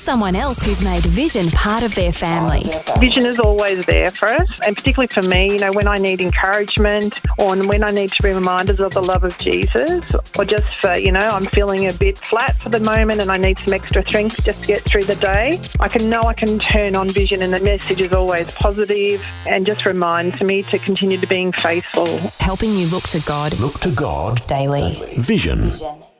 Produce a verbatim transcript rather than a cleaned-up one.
someone else who's made Vision part of their family. Vision is always there for us, and particularly for me, you know, when I need encouragement or when I need to be reminded of the love of Jesus, or just for, you know, I'm feeling a bit flat for the moment and I need some extra strength just to get through the day, I can know I can turn on Vision, and the message is always positive and just reminds me to continue to being faithful. Helping you look to God. Look to God Daily. Vision. Vision.